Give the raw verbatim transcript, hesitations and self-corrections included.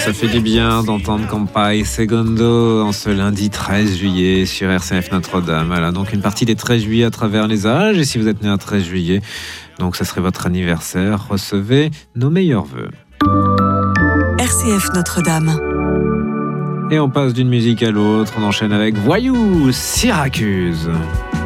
Ça fait du bien d'entendre Campai Segundo en ce lundi treize juillet sur R C F Notre-Dame. Voilà, donc une partie des treize juillet à travers les âges. Et si vous êtes né un treize juillet, donc ça serait votre anniversaire, recevez nos meilleurs vœux. R C F Notre-Dame. Et on passe d'une musique à l'autre, on enchaîne avec Voyou, Syracuse.